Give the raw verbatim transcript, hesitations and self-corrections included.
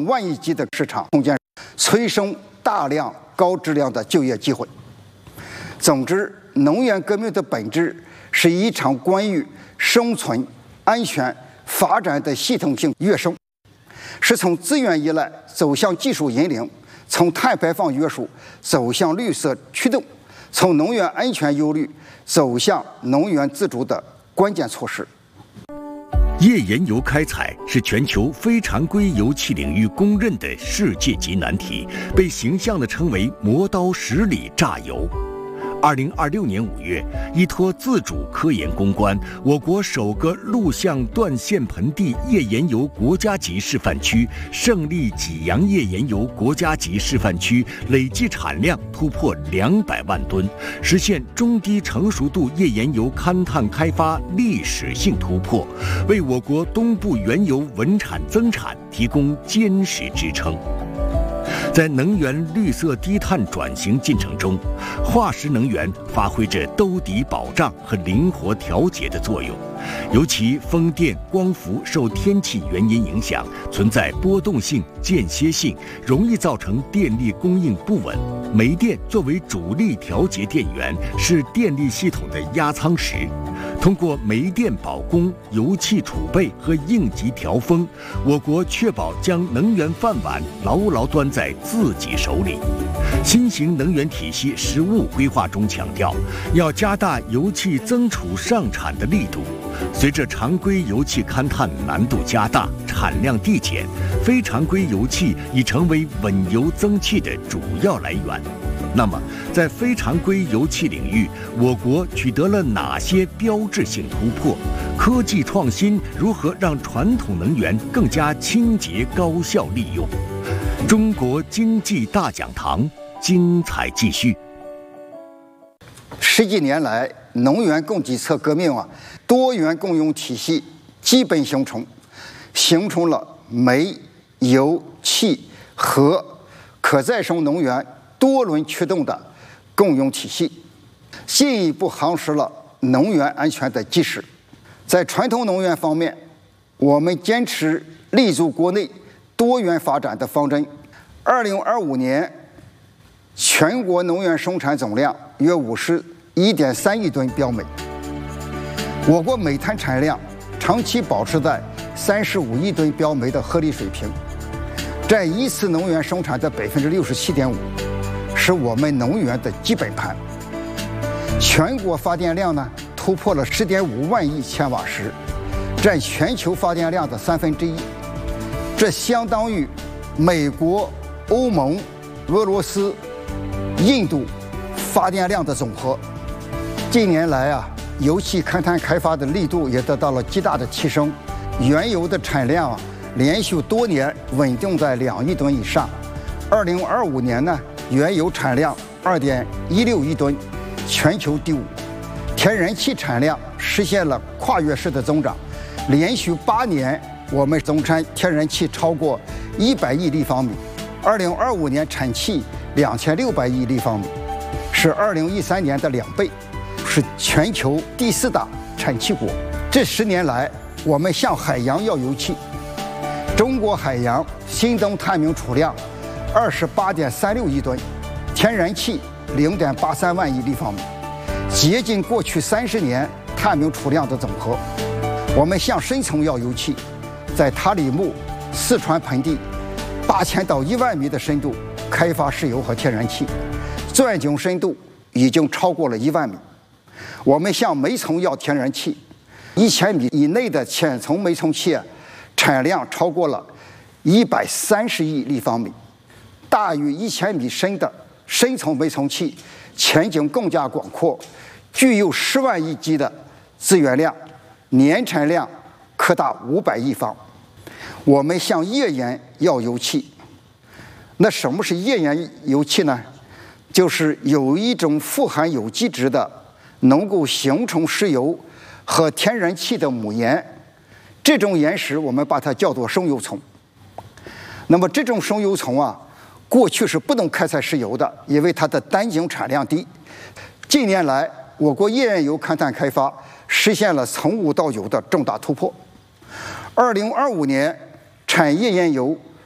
万亿级的市场空间，催生大量高质量的就业机会。总之，能源革命的本质是一场关于生存、安全、发展的系统性跃升，是从资源依赖走向技术引领，从碳排放约束走向绿色驱动，从能源安全忧虑走向能源自主的关键措施。 页岩油开采是全球非常规油气领域公认的世界级难题，被形象地称为“磨刀石里榨油”。二零二六年五月，依托自主科研攻关，我国首个陆相断线盆地页岩油国家级示范区胜利济阳页岩油国家级示范区累计产量突破两百万吨，实现中低成熟度页岩油勘探开发历史性突破，为我国东部原油稳产增产提供坚实支撑。在能源绿色低碳转型进程中，化石能源发挥着兜底保障和灵活调节的作用。尤其风电、光伏受天气原因影响，存在波动性、间歇性，容易造成电力供应不稳。煤电作为主力调节电源，是电力系统的压舱石。通过煤电保供、油气储备和应急调峰，我国确保将能源饭碗牢牢端在自己手里。新型能源体系实务规划中强调，要加大油气增储上产的力度。随着常规油气勘探难度加大，产量递减，非常规油气已成为稳油增气的主要来源。那么，在非常规油气领域，我国取得了哪些标志性突破？科技创新如何让传统能源更加清洁高效利用？中国经济大讲堂精彩继续。 十几年来，能源供给侧革命啊，多元共用体系基本形成，形成了煤、油、气、核可再生能源多轮驱动的共用体系，进一步夯实了能源安全的基石。在传统能源方面，我们坚持立足国内多元发展的方针。二零二五年，全国能源生产总量约五十一点三亿吨标煤，我国煤炭产量长期保持在三十五亿吨标煤的合理水平，占一次能源生产的百分之六十七点五，是我们能源的基本盘。全国发电量呢突破了十点五万亿千瓦时，占全球发电量的三分之一，这相当于美国、欧盟、俄罗斯、印度发电量的总和。近年来啊，油气勘探开发的力度也得到了极大的提升，原油的产量啊连续多年稳定在两亿吨以上。二零二五年呢，原油产量二点一六亿吨，全球第五。天然气产量实现了跨越式的增长，连续八年我们总产天然气超过一百亿立方米。二零二五年产气两千六百亿立方米，是二零一三年的两倍，是全球第四大产气国。这十年来，我们向海洋要油气，中国海洋新增探明储量二十八点三六亿吨，天然气零点八三万亿立方米，接近过去三十年探明储量的总和。我们向深层要油气，在塔里木、四川盆地八千到一万米的深度开发石油和天然气，钻井深度已经超过了一万米。我们向煤层要天然气，一千米以内的浅层煤层气啊，产量超过了一百三十亿立方米，大于一千米深的深层煤层气前景更加广阔，具有十万亿级的资源量，年产量可达五百亿方。我们向页岩要油气，那什么是页岩油气呢？就是有一种富含有机质的，能够形成石油和天然气的母岩，这种岩石我们把它叫做生油层。那么这种生油层啊，过去是不能开采石油的，因为它的单井产量低。近年来，我国页岩油勘探开发实现了从无到有的重大突破。二零二五年，产页岩油